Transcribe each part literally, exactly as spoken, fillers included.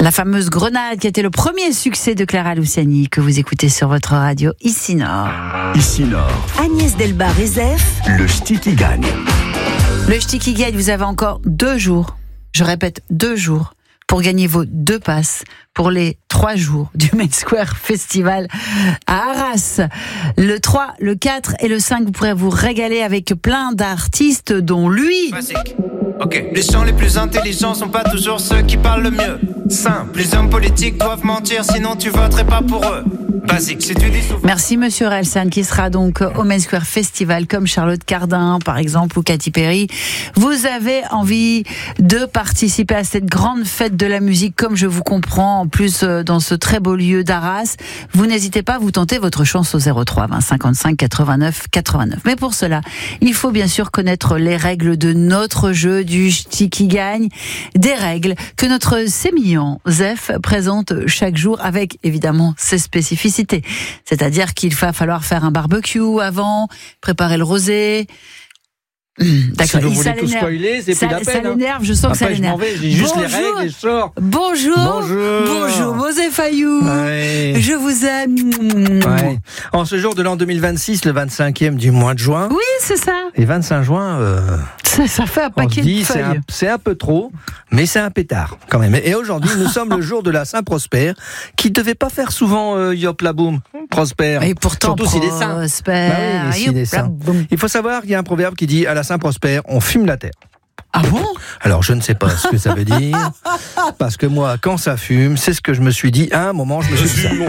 La fameuse Grenade qui a été le premier succès de Clara Luciani que vous écoutez sur votre radio Ici Nord. Ici Nord. Agnès Delbar et Zef. Le ch'ti qui gagne. Le ch'ti qui gagne, vous avez encore deux jours. Je répète, deux jours pour gagner vos deux passes pour les trois jours du Main Square Festival à Arras. Le trois, le quatre et le cinq, vous pourrez vous régaler avec plein d'artistes, dont lui. Basique. Ok. Les gens les plus intelligents sont pas toujours ceux qui parlent le mieux. Simple. Les hommes politiques doivent mentir, sinon tu voterais pas pour eux. Basique. Si tu dis souvent... Merci Monsieur Relsan qui sera donc au Main Square Festival comme Charlotte Cardin par exemple ou Katy Perry. Vous avez envie de participer à cette grande fête de la musique comme je vous comprends en plus dans ce très beau lieu d'Arras. Vous n'hésitez pas à vous tenter votre chance au zéro trois vingt cinquante-cinq quatre-vingt-neuf quatre-vingt-neuf. Mais pour cela, il faut bien sûr connaître les règles de notre jeu du ch'ti qui gagne, des règles que notre sémillant Zef présente chaque jour avec évidemment ses spécificités. C'est-à-dire qu'il va falloir faire un barbecue avant, préparer le rosé. D'accord, si vous voulez tout spoiler, c'est ça, plus la peine. Ça l'énerve, je sens Après, que ça l'énerve. Je m'en vais, j'ai juste Bonjour. les règles et je sors. Bonjour. Bonjour. Bonjour, Mosé Fayou. Ouais. Je vous aime. Ouais. En ce jour de l'an deux mille vingt-six, le vingt-cinquième du mois de juin. Oui, c'est ça. Et vingt-cinq juin, euh, ça, ça fait un paquet on se dit, de feuilles. C'est un, c'est un peu trop, mais c'est un pétard quand même. Et aujourd'hui, nous sommes le jour de la Saint-Prosper, qui ne devait pas faire souvent euh, yop la boum, Prosper. Et pourtant, surtout s'il est saint. Prosper. Bah oui, s'il est saint. Il faut savoir qu'il y a un proverbe qui dit à la Saint-Prosper, on fume la terre. Ah bon ? Alors je ne sais pas ce que ça veut dire, parce que moi, quand ça fume, c'est ce que je me suis dit. À un moment, je me suis dit ça.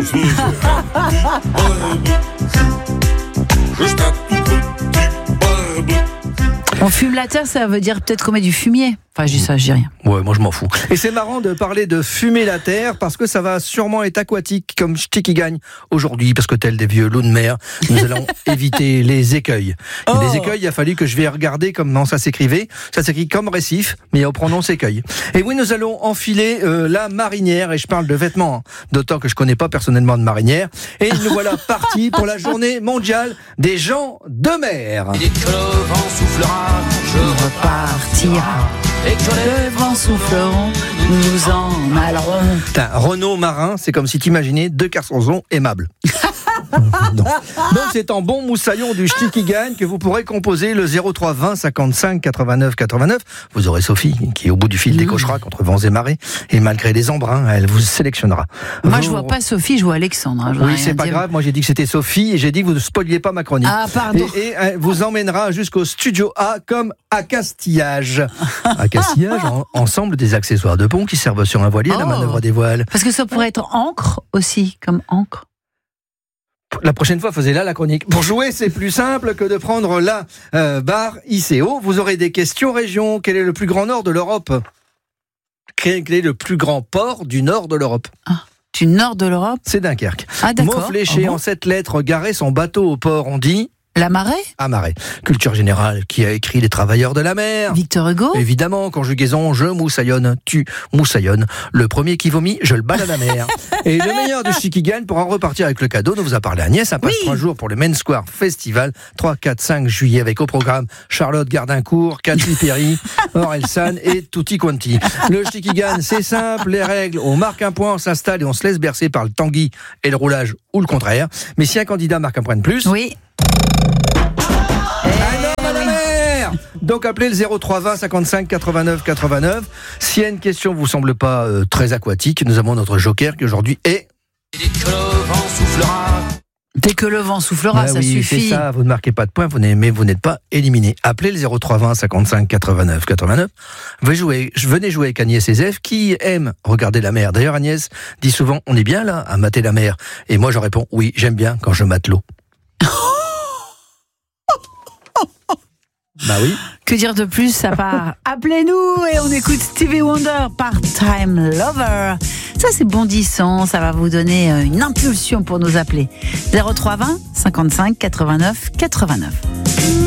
On fume la terre, ça veut dire peut-être qu'on met du fumier. Enfin, je dis ça, je dis rien. Ouais, moi je m'en fous. Et c'est marrant de parler de fumer la terre parce que ça va sûrement être aquatique comme ch'ti qui gagne aujourd'hui parce que tel des vieux loups de mer, nous allons éviter les écueils. Oh. Et les écueils, il a fallu que je vais regarder comment ça s'écrivait. Ça s'écrit comme récif, mais au prononce écueil. Et oui, nous allons enfiler euh, la marinière et je parle de vêtements, hein, d'autant que je connais pas personnellement de marinière. Et nous voilà partis pour la journée mondiale des gens de mer. Et dès que le vent soufflera, je repartira. Et que le vent souffleront, nous en allerons. Putain, Renaud Marin, c'est comme si t'imaginais deux garçons aimables. Donc, donc c'est en bon moussaillon du ch'ti qui gagne que vous pourrez composer le zéro trois vingt cinquante-cinq quatre-vingt-neuf quatre-vingt-neuf. Vous aurez Sophie qui au bout du fil mmh. décochera contre vents et marées et malgré les embruns, elle vous sélectionnera. Moi vous... je vois pas Sophie, je vois Alexandre. Hein, je oui, c'est pas dire. grave. Moi j'ai dit que c'était Sophie et j'ai dit que vous ne spoiliez pas ma chronique. Ah pardon. Et, et elle vous emmènera jusqu'au studio A comme à Castillage. À Castillage, en, ensemble des accessoires de pont qui servent sur un voilier à oh. la manœuvre des voiles. Parce que ça pourrait être encre aussi, comme encre. La prochaine fois, faisez là la chronique. Pour jouer, c'est plus simple que de prendre la euh, barre I C O. Vous aurez des questions région. Quel est le plus grand nord de l'Europe ? Quel est le plus grand port du nord de l'Europe ? Ah, du nord de l'Europe ? C'est Dunkerque. Ah d'accord. Mot fléché ah bon en sept lettres, garer son bateau au port, on dit... La marée ? À marée. Culture générale, qui a écrit Les Travailleurs de la mer ? Victor Hugo ? Évidemment, conjugaison, je moussaillonne, tu moussaillonnes. Le premier qui vomit, je le bats à la mer. Et le meilleur de ch'ti qui gagne pour en repartir avec le cadeau, nous vous a parlé Agnès, un passe oui. trois jours pour le Main Square Festival, trois, quatre, cinq juillet, avec au programme Charlotte Gardincourt, Katy Perry, Orelsan et Tutti Quanti. Le ch'ti qui gagne, c'est simple, les règles, on marque un point, on s'installe et on se laisse bercer par le tanguy et le roulage, ou le contraire. Mais si un candidat marque un point de plus... Oui. Donc appelez le zéro trois vingt cinquante-cinq quatre-vingt-neuf quatre-vingt-neuf. Si une question vous semble pas euh, très aquatique, nous avons notre joker qui aujourd'hui est... Dès que le vent soufflera. Dès que le vent soufflera, bah ça oui, suffit. C'est ça, vous ne marquez pas de points, vous mais vous n'êtes pas éliminé. Appelez le zéro trois vingt cinquante-cinq quatre-vingt-neuf quatre-vingt-neuf. Venez jouer, venez jouer avec Agnès et Zef qui aiment regarder la mer. D'ailleurs, Agnès dit souvent, on est bien là à mater la mer. Et moi, je réponds, oui, j'aime bien quand je mate l'eau. Bah oui. Que dire de plus, ça part. Appelez-nous et on écoute Stevie Wonder, Part-Time Lover. Ça c'est bondissant, ça va vous donner une impulsion pour nous appeler. zéro trois vingt cinquante-cinq quatre-vingt-neuf quatre-vingt-neuf.